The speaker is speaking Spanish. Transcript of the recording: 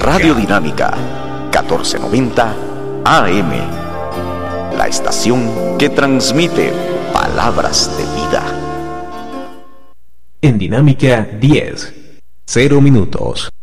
Radio Dinámica 1490 AM, la estación que transmite palabras de vida. En Dinámica 10, 0 minutos.